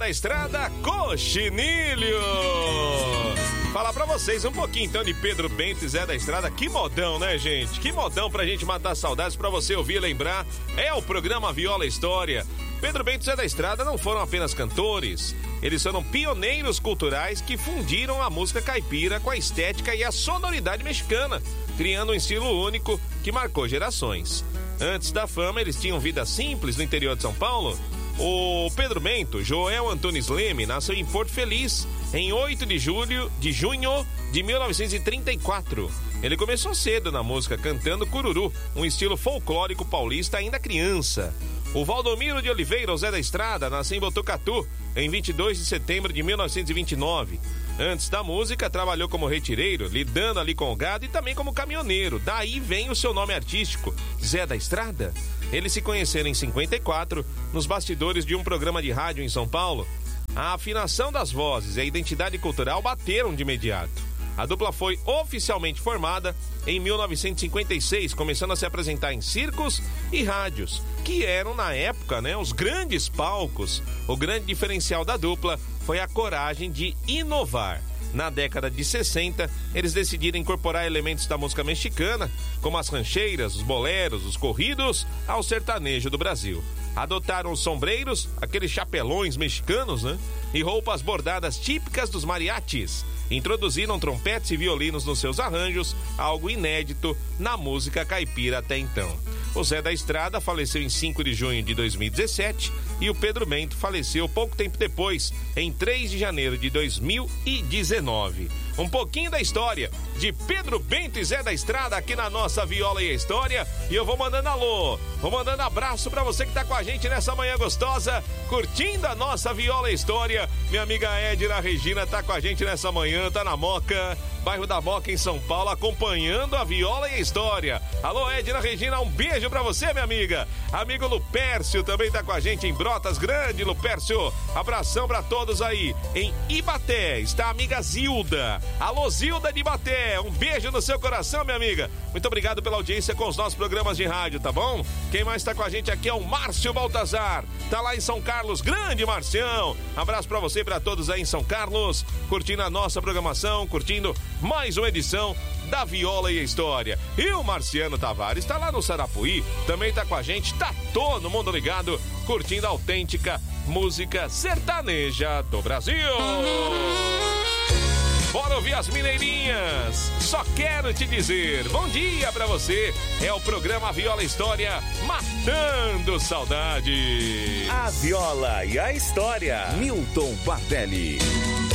Da estrada, Coxinilho. Falar pra vocês um pouquinho então de Pedro Bento e Zé da Estrada. Que modão, né, gente? Que modão pra gente matar saudades, pra você ouvir e lembrar. É o programa Viola História. Pedro Bento e Zé da Estrada não foram apenas cantores. Eles foram pioneiros culturais que fundiram a música caipira com a estética e a sonoridade mexicana, criando um estilo único que marcou gerações. Antes da fama, eles tinham vida simples no interior de São Paulo. O Pedro Bento, Joel Antunes Leme, nasceu em Porto Feliz em 8 de junho de 1934. Ele começou cedo na música cantando cururu, um estilo folclórico paulista ainda criança. O Valdomiro de Oliveira, o Zé da Estrada, nasceu em Botucatu em 22 de setembro de 1929. Antes da música, trabalhou como retireiro, lidando ali com o gado e também como caminhoneiro. Daí vem o seu nome artístico, Zé da Estrada. Eles se conheceram em 54, nos bastidores de um programa de rádio em São Paulo. A afinação das vozes e a identidade cultural bateram de imediato. A dupla foi oficialmente formada em 1956, começando a se apresentar em circos e rádios, que eram, na época, os grandes palcos. O grande diferencial da dupla foi a coragem de inovar. Na década de 60, eles decidiram incorporar elementos da música mexicana, como as rancheiras, os boleros, os corridos, ao sertanejo do Brasil. Adotaram os sombreiros, aqueles chapelões mexicanos, e roupas bordadas típicas dos mariachis. Introduziram trompetes e violinos nos seus arranjos, algo inédito na música caipira até então. O Zé da Estrada faleceu em 5 de junho de 2017 e o Pedro Bento faleceu pouco tempo depois, em 3 de janeiro de 2019. Um pouquinho da história de Pedro Bento e Zé da Estrada aqui na nossa Viola e a História. E eu vou mandando alô, vou mandando abraço pra você que tá com a gente nessa manhã gostosa, curtindo a nossa Viola e a História. Minha amiga Edna Regina tá com a gente nessa manhã, tá na Moca, bairro da Moca em São Paulo, acompanhando a Viola e a História. Alô, Edna Regina, um beijo pra você, minha amiga. Amigo Lupércio também tá com a gente em Brotas Grande, Lupércio. Abração pra todos aí. Em Ibaté está a amiga Zilda. Alô, Zilda de Ibaté, um beijo no seu coração, minha amiga. Muito obrigado pela audiência com os nossos programas de rádio, tá bom? Quem mais tá com a gente aqui é o Márcio Baltazar. Tá lá em São Carlos, grande Marcião. Abraço pra você e pra todos aí em São Carlos, curtindo a nossa programação, curtindo mais uma edição da Viola e a História. E o Marciano Tavares tá lá no Sarapuí, também tá com a gente, tá todo mundo ligado, curtindo a autêntica música sertaneja do Brasil. Bora ouvir as mineirinhas. Só quero te dizer, bom dia pra você. É o programa Viola História, matando saudade. A Viola e a História, Milton Bardelli.